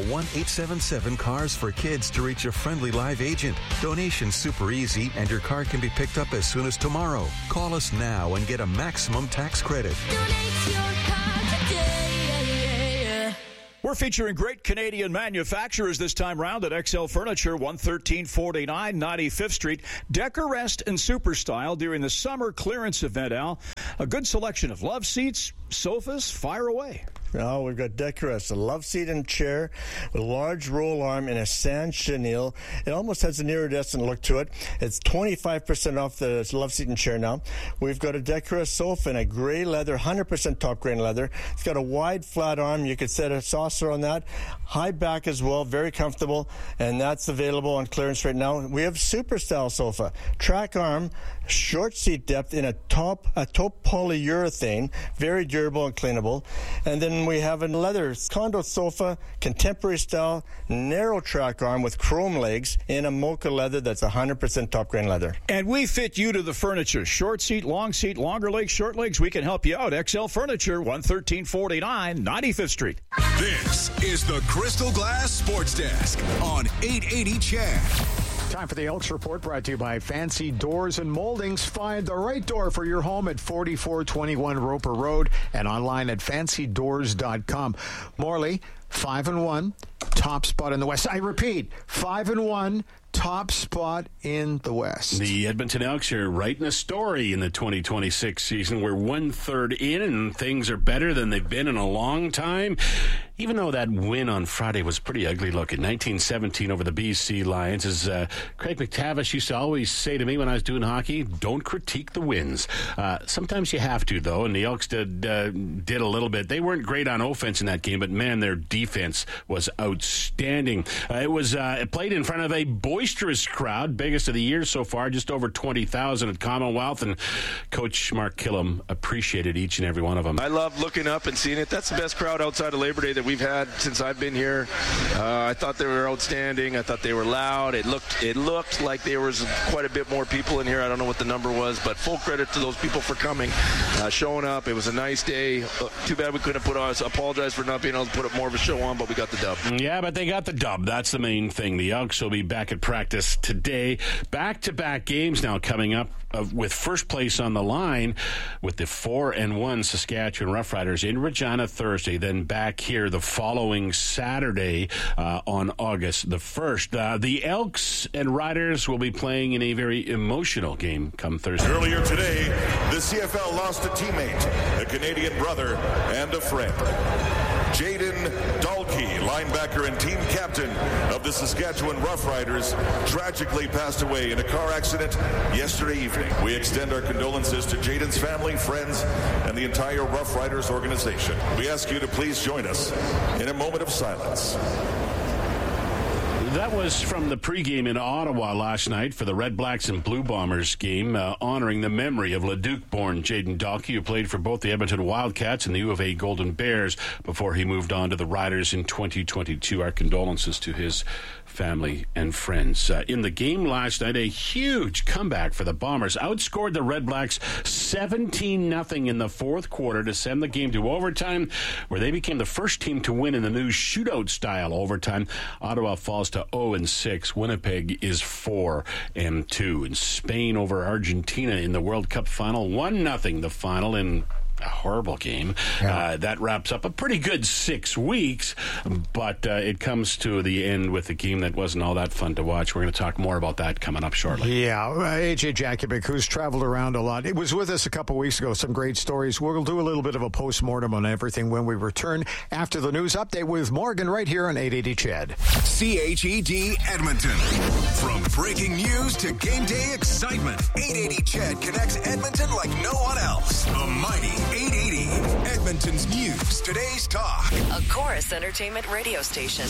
1-877-CARS-FOR-KIDS to reach a friendly live agent. Donation's super easy, and your car can be picked up as soon as tomorrow. Call us now and get a maximum tax credit. Donate your car today. We're featuring great Canadian manufacturers this time round at XL Furniture, 11349 95th Street. Decorest and Superstyle during the summer clearance event, Al. A good selection of love seats, sofas. Fire away. Oh, we've got Decorest, a love seat and chair with a large roll arm and a sand chenille. It almost has an iridescent look to it. It's 25% off the love seat and chair now. We've got a Decorest sofa in a gray leather, 100% top grain leather. It's got a wide flat arm. You could set a saucer on that. High back as well, very comfortable, and that's available on clearance right now. We have Super Style sofa, track arm, short seat depth in a taupe polyurethane, very durable and cleanable. And then we have a leather condo sofa, contemporary style, narrow track arm with chrome legs in a mocha leather that's 100% top grain leather. And we fit you to the furniture. Short seat, longer legs, short legs. We can help you out. XL Furniture, 11349 95th Street. This is the Crystal Glass Sports Desk on 880 CHED. Time for the Elks Report, brought to you by Fancy Doors and Moldings. Find the right door for your home at 4421 Roper Road and online at fancydoors.com. Morley, 5-1, top spot in the West. I repeat, 5-1, top spot in the West. The Edmonton Elks are writing a story in the 2026 season. We're 1/3 in, and things are better than they've been in a long time. Even though that win on Friday was pretty ugly looking, 19-17 over the BC Lions. As Craig McTavish used to always say to me when I was doing hockey, don't critique the wins. Sometimes you have to, though, and the Elks did a little bit. They weren't great on offense in that game, but, man, their defense was outstanding. It played in front of a boisterous crowd, biggest of the year so far, just over 20,000 at Commonwealth, and Coach Mark Killam appreciated each and every one of them. I love looking up and seeing it. That's the best crowd outside of Labor Day that we've had since I've been here. I thought they were outstanding. I thought they were loud. It looked like there was quite a bit more people in here. I don't know what the number was, but full credit to those people for coming, showing up. It was a nice day. Too bad we couldn't put on. So apologize for not being able to put up more of a show on, but we got the dub. Yeah, but they got the dub. That's the main thing. The Elks will be back at practice today. Back-to-back games now coming up with first place on the line with the 4-1 Saskatchewan Roughriders in Regina Thursday, then back here the following Saturday on August the 1st. The Elks and Riders will be playing in a very emotional game come Thursday. Earlier today, the CFL lost a teammate, a Canadian brother, and a friend. Jayden Dalkey, linebacker and team captain of the Saskatchewan Roughriders, tragically passed away in a car accident yesterday evening. We extend our condolences to Jayden's family, friends, and the entire Roughriders organization. We ask you to please join us in a moment of silence. That was from the pregame in Ottawa last night for the Red Blacks and Blue Bombers game, honoring the memory of Leduc-born Jayden Dalkey, who played for both the Edmonton Wildcats and the U of A Golden Bears before he moved on to the Riders in 2022. Our condolences to his family and friends. In the game last night, a huge comeback for the Bombers. Outscored the Red Blacks 17-0 in the fourth quarter to send the game to overtime, where they became the first team to win in the new shootout-style overtime. Ottawa falls to 0-6. Winnipeg is 4-2. And Spain over Argentina in the World Cup final, 1-0 the final in a horrible game. Yeah. That wraps up a pretty good 6 weeks, but it comes to the end with a game that wasn't all that fun to watch. We're going to talk more about that coming up shortly. Yeah, AJ Jakubic, who's traveled around a lot. It was with us a couple weeks ago. Some great stories. We'll do a little bit of a postmortem on everything when we return after the news update with Morgan right here on 880 CHED. CHED Edmonton. From breaking news to game day excitement, 880 CHED connects Edmonton like no one else. The mighty 880, Edmonton's news, today's talk. A Chorus Entertainment radio station.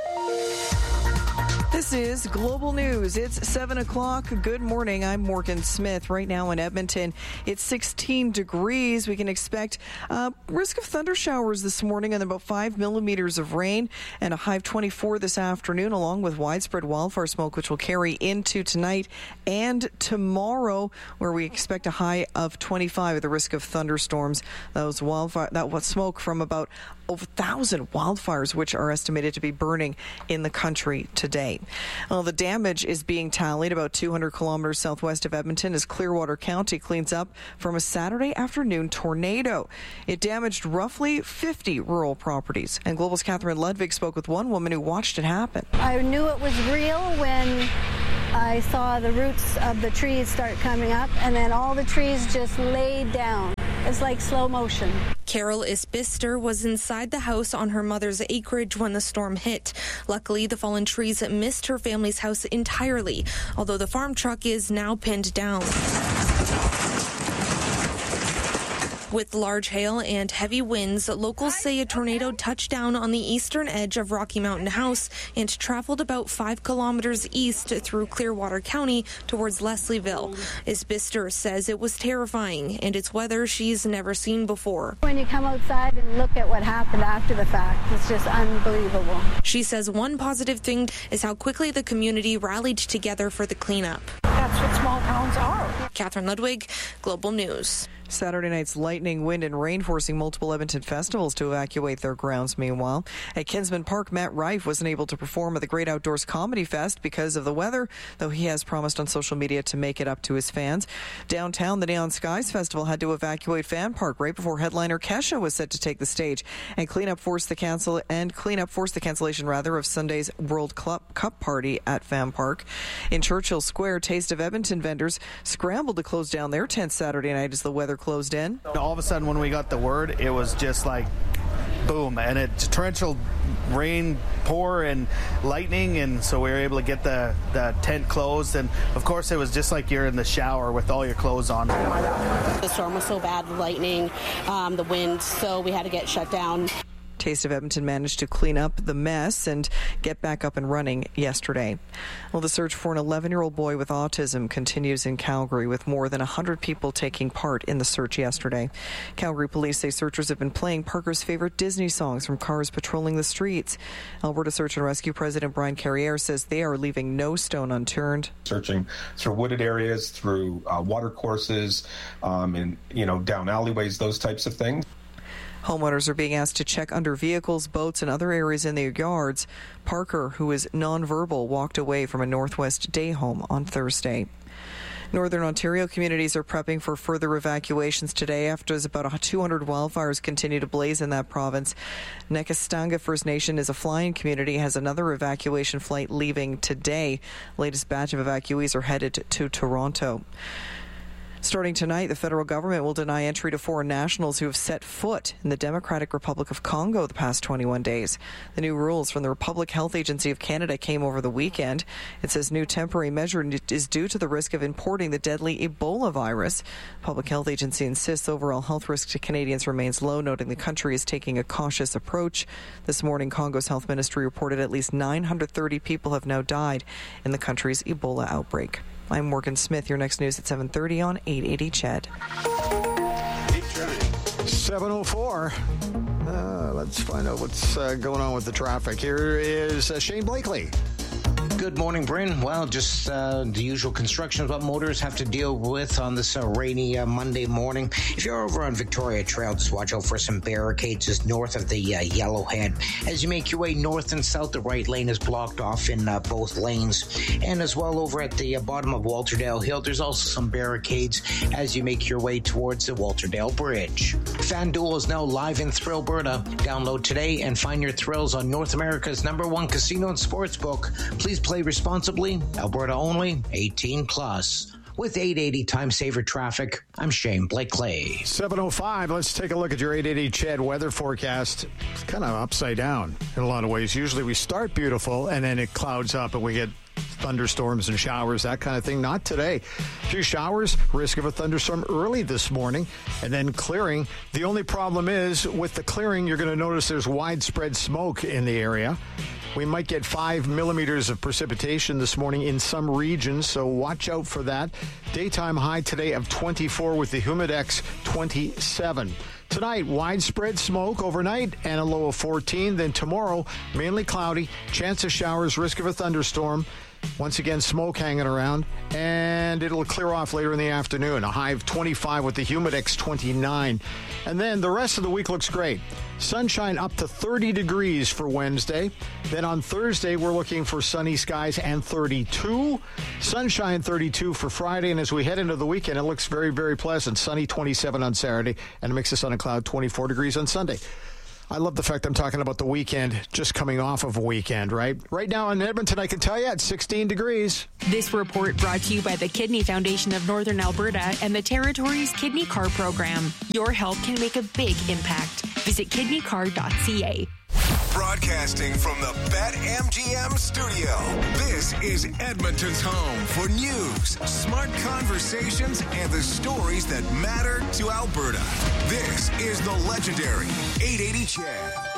This is Global News. It's 7 o'clock. Good morning. I'm Morgan Smith. Right now in Edmonton, it's 16 degrees. We can expect risk of thunder showers this morning and about 5 millimeters of rain and a high of 24 this afternoon, along with widespread wildfire smoke, which will carry into tonight and tomorrow, where we expect a high of 25 with the risk of thunderstorms. That smoke from about over 1,000 wildfires, which are estimated to be burning in the country today. Well, the damage is being tallied about 200 kilometers southwest of Edmonton as Clearwater County cleans up from a Saturday afternoon tornado. It damaged roughly 50 rural properties. And Global's Catherine Ludwig spoke with one woman who watched it happen. I knew it was real when I saw the roots of the trees start coming up, and then all the trees just laid down. It's like slow motion. Carol Isbister was inside the house on her mother's acreage when the storm hit. Luckily, the fallen trees missed her family's house entirely, although the farm truck is now pinned down. With large hail and heavy winds, locals say a tornado touched down on the eastern edge of Rocky Mountain House and traveled about 5 kilometers east through Clearwater County towards Leslieville. Isbister says it was terrifying, and it's weather she's never seen before. When you come outside and look at what happened after the fact, it's just unbelievable. She says one positive thing is how quickly the community rallied together for the cleanup. That's what small towns are. Catherine Ludwig, Global News. Saturday night's lightning, wind, and rain forcing multiple Edmonton festivals to evacuate their grounds. Meanwhile, at Kinsman Park, Matt Rife wasn't able to perform at the Great Outdoors Comedy Fest because of the weather, though he has promised on social media to make it up to his fans. Downtown, the Neon Skies Festival had to evacuate Fan Park right before headliner Kesha was set to take the stage, and cleanup forced the cancellation of Sunday's World Cup party at Fan Park. In Churchill Square, Taste of Edmonton vendors scrambled to close down their tent Saturday night as the weather closed in. All of a sudden, when we got the word, it was just like boom, and it's torrential rain, pour, and lightning, and so we were able to get the tent closed. And of course, it was just like you're in the shower with all your clothes on. The storm was so bad, the lightning, the wind, so we had to get shut down. Taste of Edmonton managed to clean up the mess and get back up and running yesterday. Well, the search for an 11-year-old boy with autism continues in Calgary, with more than 100 people taking part in the search yesterday. Calgary police say searchers have been playing Parker's favorite Disney songs from cars patrolling the streets. Alberta Search and Rescue President Brian Carriere says they are leaving no stone unturned. Searching through wooded areas, through water courses, and down alleyways, those types of things. Homeowners are being asked to check under vehicles, boats, and other areas in their yards. Parker, who is nonverbal, walked away from a Northwest day home on Thursday. Northern Ontario communities are prepping for further evacuations today after about 200 wildfires continue to blaze in that province. Nekestanga First Nation is a flying community, has another evacuation flight leaving today. Latest batch of evacuees are headed to Toronto. Starting tonight, the federal government will deny entry to foreign nationals who have set foot in the Democratic Republic of Congo the past 21 days. The new rules from the Public Health Agency of Canada came over the weekend. It says new temporary measure is due to the risk of importing the deadly Ebola virus. Public Health Agency insists overall health risk to Canadians remains low, noting the country is taking a cautious approach. This morning, Congo's health ministry reported at least 930 people have now died in the country's Ebola outbreak. I'm Morgan Smith. Your next news at 7:30 on 880 CHED. 7:04. Let's find out what's going on with the traffic. Here is Shane Blakely. Good morning, Bryn. Well, just the usual construction of what motors have to deal with on this rainy Monday morning. If you're over on Victoria Trail, just watch out for some barricades just north of the Yellowhead. As you make your way north and south, the right lane is blocked off in both lanes. And as well over at the bottom of Walterdale Hill, there's also some barricades as you make your way towards the Walterdale Bridge. FanDuel is now live in Thrillberta. Download today and find your thrills on North America's #1 casino and sportsbook. Please play responsibly. Alberta only. 18 plus. With 880 Time Saver Traffic, I'm Shane Blakely. 7:05. Let's take a look at your 880 CHED weather forecast. It's kind of upside down in a lot of ways. Usually we start beautiful and then it clouds up and we get thunderstorms and showers, that kind of thing. Not today. A few showers, risk of a thunderstorm early this morning, and then clearing. The only problem is with the clearing, you're going to notice there's widespread smoke in the area. We might get 5 millimeters of precipitation this morning in some regions, so watch out for that. Daytime high today of 24 with the Humidex 27. Tonight, widespread smoke overnight and a low of 14. Then tomorrow, mainly cloudy, chance of showers, risk of a thunderstorm. Once again, smoke hanging around, and it'll clear off later in the afternoon. A high of 25 with the Humidex 29. And then the rest of the week looks great. Sunshine up to 30 degrees for Wednesday. Then on Thursday, we're looking for sunny skies and 32. Sunshine 32 for Friday. And as we head into the weekend, it looks very, very pleasant. Sunny 27 on Saturday, and a mix of sun and cloud 24 degrees on Sunday. I love the fact I'm talking about the weekend, just coming off of a weekend, right? Right now in Edmonton, I can tell you it's 16 degrees. This report brought to you by the Kidney Foundation of Northern Alberta and the Territory's Kidney Card Program. Your help can make a big impact. Visit kidneycard.ca. Broadcasting from the BetMGM studio, this is Edmonton's home for news, smart conversations, and the stories that matter to Alberta. This is the legendary 880 CHED.